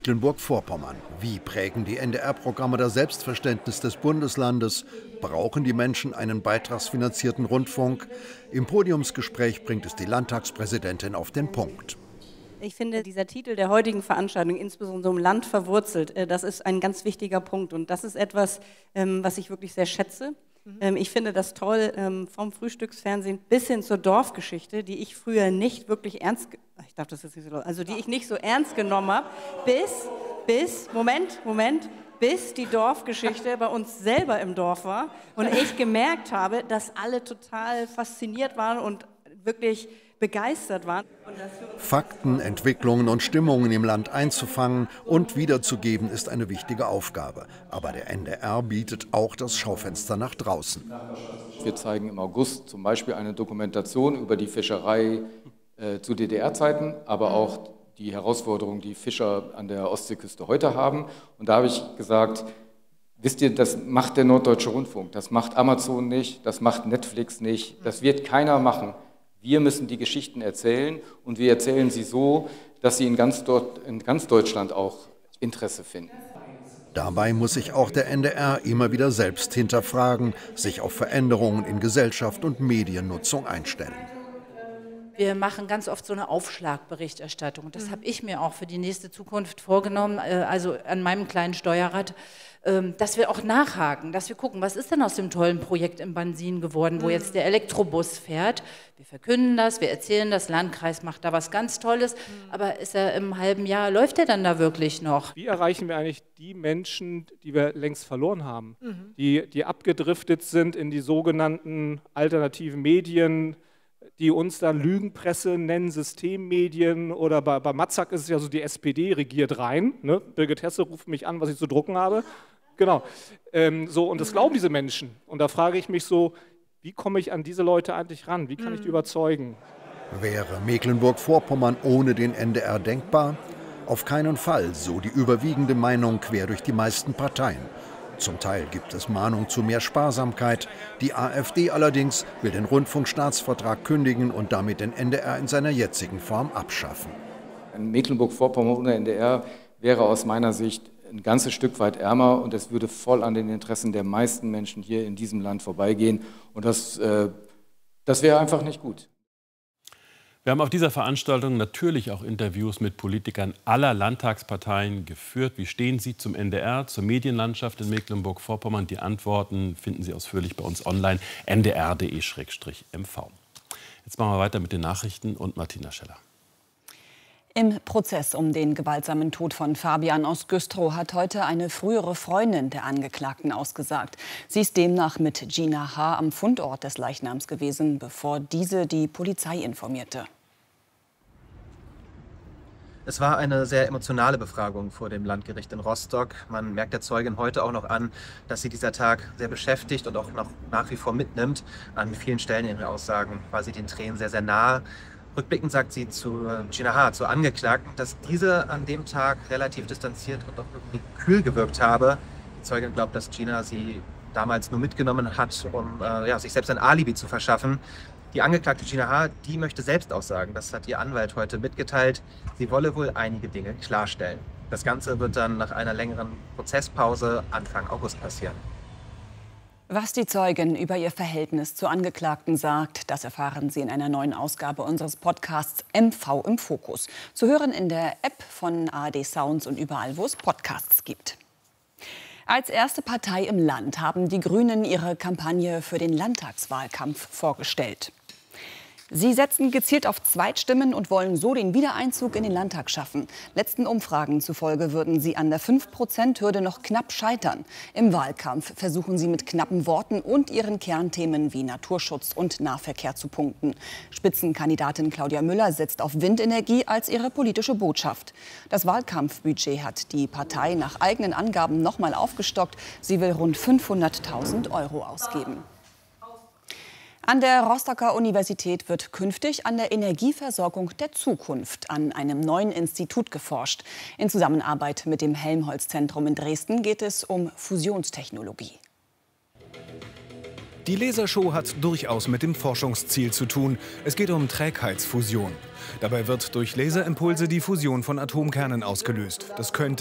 Mecklenburg-Vorpommern. Wie prägen die NDR-Programme das Selbstverständnis des Bundeslandes? Brauchen die Menschen einen beitragsfinanzierten Rundfunk? Im Podiumsgespräch bringt es die Landtagspräsidentin auf den Punkt. Ich finde, dieser Titel der heutigen Veranstaltung, insbesondere im Land verwurzelt, das ist ein ganz wichtiger Punkt. Und das ist etwas, was ich wirklich sehr schätze. Ich finde das toll, vom Frühstücksfernsehen bis hin zur Dorfgeschichte, die ich früher nicht wirklich die ich nicht so ernst genommen habe, bis die Dorfgeschichte bei uns selber im Dorf war und ich gemerkt habe, dass alle total fasziniert waren und wirklich begeistert waren. Fakten, Entwicklungen und Stimmungen im Land einzufangen und wiederzugeben, ist eine wichtige Aufgabe. Aber der NDR bietet auch das Schaufenster nach draußen. Wir zeigen im August zum Beispiel eine Dokumentation über die Fischerei zu DDR-Zeiten, aber auch die Herausforderungen, die Fischer an der Ostseeküste heute haben. Und da habe ich gesagt, wisst ihr, das macht der Norddeutsche Rundfunk, das macht Amazon nicht, das macht Netflix nicht, das wird keiner machen. Wir müssen die Geschichten erzählen und wir erzählen sie so, dass sie in ganz Deutschland auch Interesse finden. Dabei muss sich auch der NDR immer wieder selbst hinterfragen, sich auf Veränderungen in Gesellschaft und Mediennutzung einstellen. Wir machen ganz oft so eine Aufschlagberichterstattung. Das habe ich mir auch für die nächste Zukunft vorgenommen, also an meinem kleinen Steuerrad, dass wir auch nachhaken, dass wir gucken, was ist denn aus dem tollen Projekt im Bansin geworden, wo jetzt der Elektrobus fährt. Wir verkünden das, wir erzählen, das Landkreis macht da was ganz Tolles, aber ist er im halben Jahr, läuft er dann da wirklich noch? Wie erreichen wir eigentlich die Menschen, die wir längst verloren haben, die abgedriftet sind in die sogenannten alternativen Medien, die uns dann Lügenpresse nennen, Systemmedien, oder bei Matzak ist es ja so, die SPD regiert rein. Ne? Birgit Hesse ruft mich an, was ich zu drucken habe. Genau. Und das glauben diese Menschen. Und da frage ich mich so, wie komme ich an diese Leute eigentlich ran? Wie kann ich die überzeugen? Wäre Mecklenburg-Vorpommern ohne den NDR denkbar? Auf keinen Fall, so die überwiegende Meinung quer durch die meisten Parteien. Zum Teil gibt es Mahnung zu mehr Sparsamkeit. Die AfD allerdings will den Rundfunkstaatsvertrag kündigen und damit den NDR in seiner jetzigen Form abschaffen. Mecklenburg-Vorpommern ohne NDR wäre aus meiner Sicht ein ganzes Stück weit ärmer und es würde voll an den Interessen der meisten Menschen hier in diesem Land vorbeigehen. Und das wäre einfach nicht gut. Wir haben auf dieser Veranstaltung natürlich auch Interviews mit Politikern aller Landtagsparteien geführt. Wie stehen Sie zum NDR, zur Medienlandschaft in Mecklenburg-Vorpommern? Die Antworten finden Sie ausführlich bei uns online, ndr.de/mv. Jetzt machen wir weiter mit den Nachrichten und Martina Scheller. Im Prozess um den gewaltsamen Tod von Fabian aus Güstrow hat heute eine frühere Freundin der Angeklagten ausgesagt. Sie ist demnach mit Gina H. am Fundort des Leichnams gewesen, bevor diese die Polizei informierte. Es war eine sehr emotionale Befragung vor dem Landgericht in Rostock. Man merkt der Zeugin heute auch noch an, dass sie dieser Tag sehr beschäftigt und auch noch nach wie vor mitnimmt. An vielen Stellen in ihren Aussagen war sie den Tränen sehr, sehr nahe. Rückblickend sagt sie zu Gina H., zur Angeklagten, dass diese an dem Tag relativ distanziert und auch irgendwie kühl gewirkt habe. Die Zeugin glaubt, dass Gina sie damals nur mitgenommen hat, um sich selbst ein Alibi zu verschaffen. Die Angeklagte Gina H., die möchte selbst aussagen. Das hat ihr Anwalt heute mitgeteilt. Sie wolle wohl einige Dinge klarstellen. Das Ganze wird dann nach einer längeren Prozesspause Anfang August passieren. Was die Zeugin über ihr Verhältnis zur Angeklagten sagt, das erfahren Sie in einer neuen Ausgabe unseres Podcasts MV im Fokus. Zu hören in der App von ARD Sounds und überall, wo es Podcasts gibt. Als erste Partei im Land haben die Grünen ihre Kampagne für den Landtagswahlkampf vorgestellt. Sie setzen gezielt auf Zweitstimmen und wollen so den Wiedereinzug in den Landtag schaffen. Letzten Umfragen zufolge würden sie an der 5%-Hürde noch knapp scheitern. Im Wahlkampf versuchen sie mit knappen Worten und ihren Kernthemen wie Naturschutz und Nahverkehr zu punkten. Spitzenkandidatin Claudia Müller setzt auf Windenergie als ihre politische Botschaft. Das Wahlkampfbudget hat die Partei nach eigenen Angaben noch mal aufgestockt. Sie will rund 500.000 € ausgeben. An der Rostocker Universität wird künftig an der Energieversorgung der Zukunft an einem neuen Institut geforscht. In Zusammenarbeit mit dem Helmholtz-Zentrum in Dresden geht es um Fusionstechnologie. Die Lasershow hat durchaus mit dem Forschungsziel zu tun. Es geht um Trägheitsfusion. Dabei wird durch Laserimpulse die Fusion von Atomkernen ausgelöst. Das könnte